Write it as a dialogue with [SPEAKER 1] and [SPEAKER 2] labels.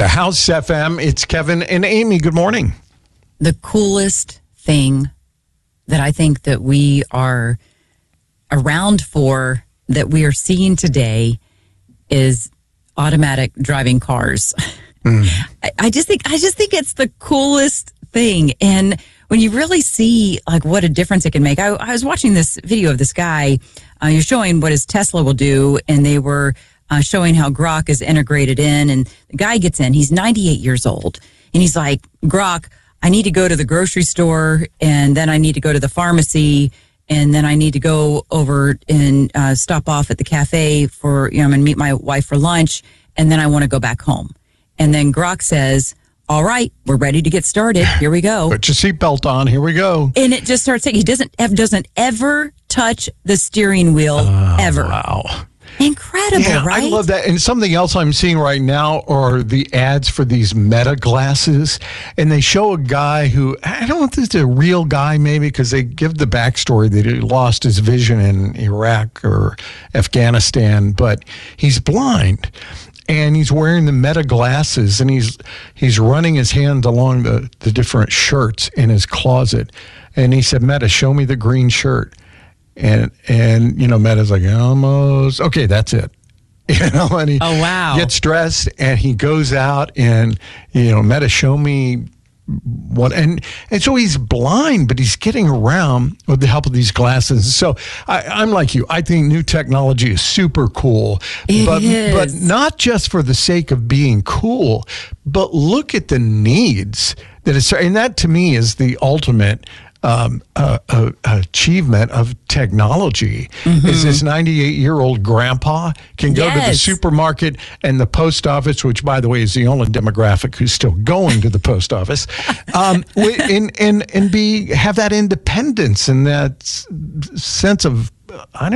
[SPEAKER 1] The House FM, it's Kevin and Amy. Good morning.
[SPEAKER 2] The coolest thing that I think that we are around for, that we are seeing today, is automatic driving cars. I just think it's the coolest thing. And when you really see like what a difference it can make, I was watching this video of this guy. You're showing what his Tesla will do, and they were showing how Grok is integrated in. And the guy gets in. He's 98 years old, and he's like, Grok, I need to go to the grocery store, and then I need to go to the pharmacy, and then I need to go over and stop off at the cafe for, I'm going to meet my wife for lunch, and then I want to go back home. And then Grok says, all right, we're ready to get started. Here we go.
[SPEAKER 1] Put your seatbelt on. Here we go.
[SPEAKER 2] And it just starts saying, he doesn't ever touch the steering wheel, ever.
[SPEAKER 1] Wow.
[SPEAKER 2] Incredible, right?
[SPEAKER 1] I love that. And something else I'm seeing right now are the ads for these Meta glasses. And they show a guy who, I don't know if this is a real guy maybe, because they give the backstory that he lost his vision in Iraq or Afghanistan, but he's blind. And he's wearing the Meta glasses, and he's running his hand along the different shirts in his closet. And he said, Meta, show me the green shirt. And Meta's like, almost. Okay, that's it. And he gets dressed, and he goes out, and, Meta, show me what. And so he's blind, but he's getting around with the help of these glasses. So I'm like you. I think new technology is super cool. But not just for the sake of being cool, but look at the needs that it's. And that, to me, is the ultimate achievement of technology. Is this 98-year-old grandpa can go to the supermarket and the post office, which, by the way, is the only demographic who's still going to the post office, and have that independence and that sense of